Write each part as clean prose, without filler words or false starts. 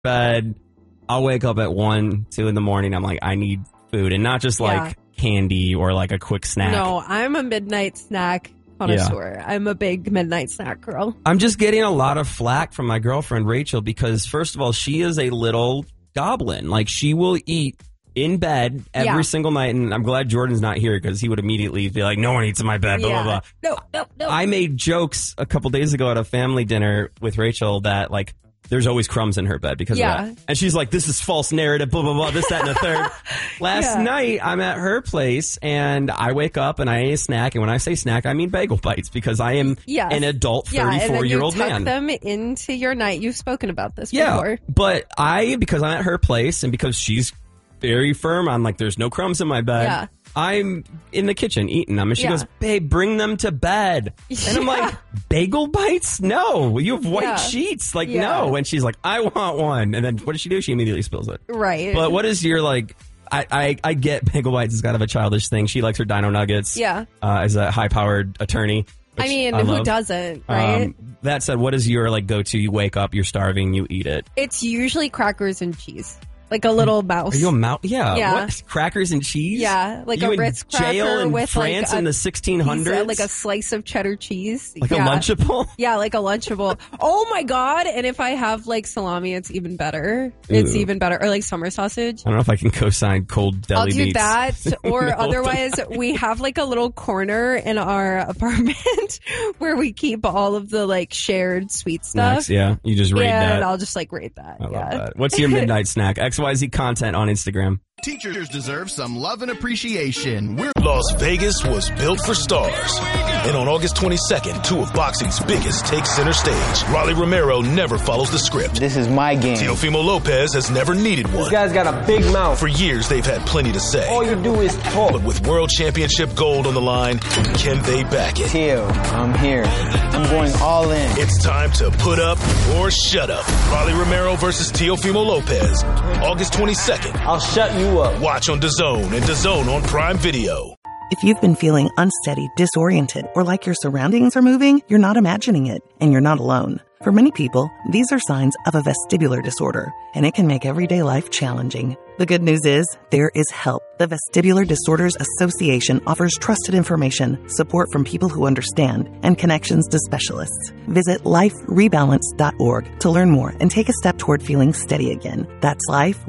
bed. I'll wake up at 1, 2 in the morning. I'm like, I need food, and not just like candy or like a quick snack. No, I'm a midnight snack connoisseur. Yeah. I'm a big midnight snack girl. I'm just getting a lot of flack from my girlfriend Rachel because, first of all, she is a little goblin. Like, she will eat in bed every single night, and I'm glad Jordan's not here because he would immediately be like, no one eats in my bed, blah, blah, blah. No. I made jokes a couple days ago at a family dinner with Rachel that, like, there's always crumbs in her bed because of that. And she's like, this is false narrative, blah, blah, blah, this, that, and the third. Last night, I'm at her place, and I wake up, and I ate a snack. And when I say snack, I mean bagel bites because I am an adult 34-year-old man. And then you tuck them into your night. You've spoken about this before. But because I'm at her place, and because she's very firm on, like, there's no crumbs in my bed, I'm in the kitchen eating them. And she goes, babe, bring them to bed. And I'm like, bagel bites? No. You have white sheets. Like, no. And she's like, I want one. And then what does she do? She immediately spills it. Right. But what is your, like, I get bagel bites is kind of a childish thing. She likes her Dino Nuggets. As a high-powered attorney. I mean, who doesn't, right? That said, what is your, like, go-to? You wake up, you're starving, you eat it. It's usually crackers and cheese. Like a little mouse. Are you a mouse? Yeah. What? Crackers and cheese? Yeah. Like you a Ritz cracker jail in with France like in the 1600s? Like a slice of cheddar cheese. Like a Lunchable? Yeah, like a Lunchable. Oh my God. And if I have like salami, it's even better. It's even better. Or like summer sausage. I don't know if I can co-sign cold deli meats. I'll do that. Or otherwise, we have like a little corner in our apartment where we keep all of the like shared sweet stuff. Nice, yeah. You just raid that. And I'll just like rate that. I love that. What's your midnight snack? XYZ content on Instagram. Teachers deserve some love and appreciation. Las Vegas was built for stars. And on August 22nd, 2 of boxing's biggest take center stage. Rolly Romero never follows the script. This is my game. Teofimo Lopez has never needed one. This guy's got a big mouth. For years, they've had plenty to say. All you do is talk. But with world championship gold on the line, can they back it? Teo, I'm here. I'm going all in. It's time to put up or shut up. Rolly Romero versus Teofimo Lopez. August 22nd. I'll shut you up. Watch on DAZN and DAZN on Prime Video. If you've been feeling unsteady, disoriented, or like your surroundings are moving, you're not imagining it, and you're not alone. For many people, these are signs of a vestibular disorder, and it can make everyday life challenging. The good news is, there is help. The Vestibular Disorders Association offers trusted information, support from people who understand, and connections to specialists. Visit liferebalance.org to learn more and take a step toward feeling steady again. That's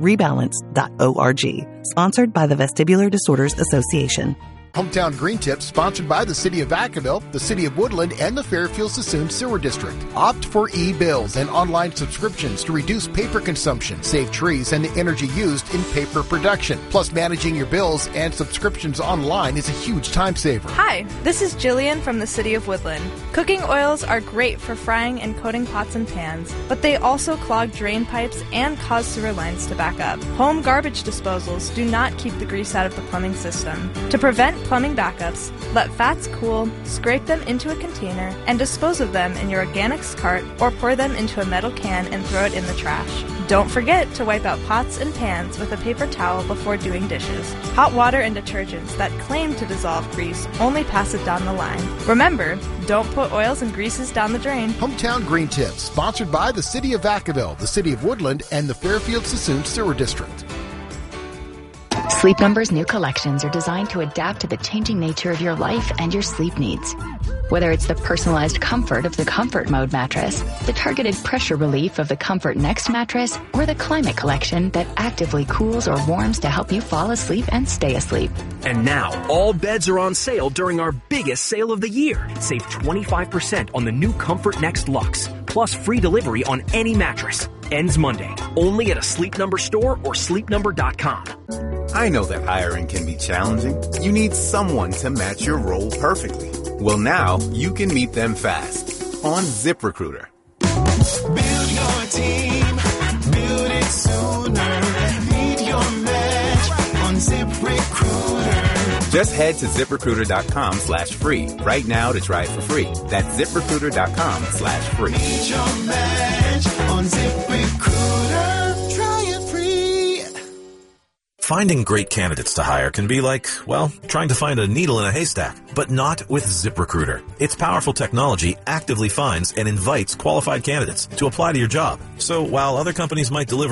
liferebalance.org. Sponsored by the Vestibular Disorders Association. Hometown Green Tips, sponsored by the City of Vacaville, the City of Woodland, and the Fairfield-Sassoon Sewer District. Opt for e-bills and online subscriptions to reduce paper consumption, save trees, and the energy used in paper production. Plus, managing your bills and subscriptions online is a huge time saver. Hi, this is Jillian from the City of Woodland. Cooking oils are great for frying and coating pots and pans, but they also clog drain pipes and cause sewer lines to back up. Home garbage disposals do not keep the grease out of the plumbing system. To prevent plumbing backups, let fats cool, scrape them into a container, and dispose of them in your organics cart or pour them into a metal can and throw it in the trash. Don't forget to wipe out pots and pans with a paper towel before doing dishes. Hot water and detergents that claim to dissolve grease only pass it down the line. Remember, don't put oils and greases down the drain. Hometown Green Tips, sponsored by the City of Vacaville, the City of Woodland, and the Fairfield-Sassoon Sewer District. Sleep Number's new collections are designed to adapt to the changing nature of your life and your sleep needs. Whether it's the personalized comfort of the Comfort Mode mattress, the targeted pressure relief of the Comfort Next mattress, or the Climate Collection that actively cools or warms to help you fall asleep and stay asleep. And now, all beds are on sale during our biggest sale of the year. Save 25% on the new Comfort Next Luxe, plus free delivery on any mattress. Ends Monday, only at a Sleep Number store or sleepnumber.com. I know that hiring can be challenging. You need someone to match your role perfectly. Well, now you can meet them fast on ZipRecruiter. Build your team, build it sooner. Meet your match on ZipRecruiter. Just head to ZipRecruiter.com/free right now to try it for free. That's ZipRecruiter.com/free. Meet your match on ZipRecruiter. Try it free. Finding great candidates to hire can be like, well, trying to find a needle in a haystack, but not with ZipRecruiter. Its powerful technology actively finds and invites qualified candidates to apply to your job. So while other companies might deliver